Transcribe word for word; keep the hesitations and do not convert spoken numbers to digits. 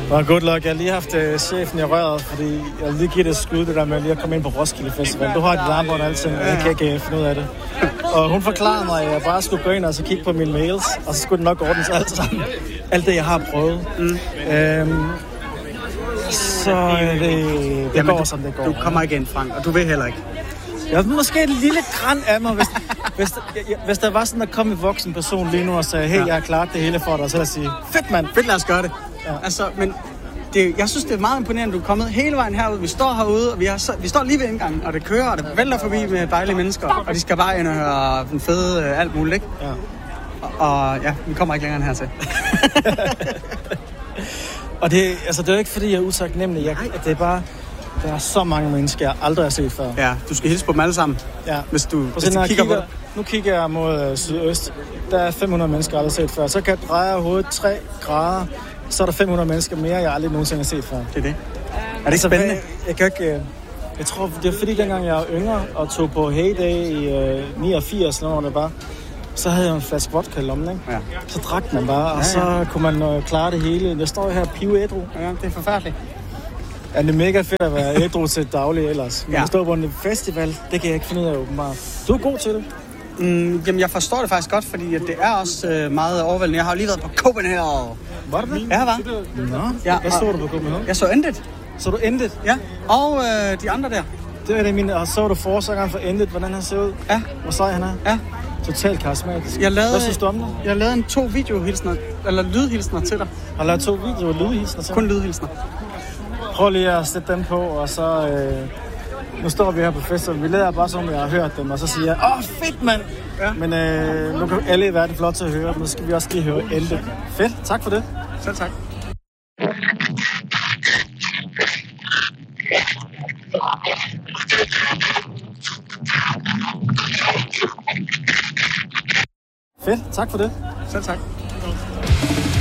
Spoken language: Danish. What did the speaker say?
Well, good luck. Jeg har lige haft uh, chefen i røret, fordi jeg vil lige give det et skud, det der med lige at komme ind på Roskilde Festival. Du har et armbånd og alting, og jeg kan ikke finde ud af det. Og hun forklarede mig, at jeg bare skulle gå ind og så kigge på mine mails, og så skulle det nok ordnes alt sammen. Alt det, jeg har prøvet. Mm. Øhm, så det, det Jamen, går, du, som det går. Du kommer ikke ind, Frank, og du vil heller ikke. Jeg har måske et lille græn af mig, hvis, hvis, der, jeg, hvis der var sådan, at komme en voksen person lige nu og sagde, hey, jeg har klaret det hele for dig, så vil jeg sige, fedt mand, fedt, lad os gøre det. Ja. Altså, men det, jeg synes, det er meget imponerende, at du er kommet hele vejen herud. Vi står herude, og vi, har, vi står lige ved indgangen, og det kører, og det vælter forbi med dejlige mennesker, og de skal bare ind og høre den fede øh, alt muligt, ikke? Ja. Og, og ja, vi kommer ikke længere end hertil. Og det, altså, det er jo ikke, fordi jeg er utaknemmelig. Jeg, det er bare, der er så mange mennesker, jeg aldrig har set før. Ja, du skal hilse på dem alle sammen, ja. hvis du, hvis du kigger, kigger på det. Nu kigger jeg mod uh, sydøst. Der er fem hundrede mennesker, jeg aldrig har set før. Så kan jeg dreje hovedet tre grader, så er der fem hundrede mennesker mere, jeg aldrig nogensinde har set før. Det er det. Er det altså, spændende? Jeg, jeg kan ikke... Jeg tror, det er fordi, dengang jeg var yngre og tog på Heyday i uh, niogfirs, når det var, så havde jeg en flaske vodka i lommen, ikke? Ja. Så drak man bare, og ja, ja. Så kunne man uh, klare det hele. Jeg står her piv-ædru. Ja, det er forfærdeligt. Ja, det er mega fedt at være ædru til daglig ellers. Men ja. At stå på en festival, det kan jeg ikke finde ud af åbenbart. Du er god til det. Mm, jamen, jeg forstår det faktisk godt, fordi det er også øh, meget overvældende. Jeg har jo lige været på Copenhagen. Var det det? Ja, var. Nå, ja, hvad så du på Copenhagen? Jeg så Ended. Så du Ended? Ja, og øh, de andre der. Det er det mine, og så du forsangeren for Ended, hvordan han ser ud? Ja. Hvor sej han er? Ja. Totalt karismatisk. Jeg lavede, hvad synes du om det? Jeg lavede en to videohilsner, eller lydhilsner til dig. Har du lavet to video og lydhilsner til Kun lydhilsner. Prøv lige at sætte dem på, og så... Øh, nu står vi her på festival. Vi lader bare som, jeg har hørt dem, og så siger jeg, åh, fedt, mand! Ja. Men øh, nu kan alle i verden få lov til at høre. Nu skal vi også lige høre Ended. Fedt, tak for det. Selv tak. Fedt, tak for det. Selv tak.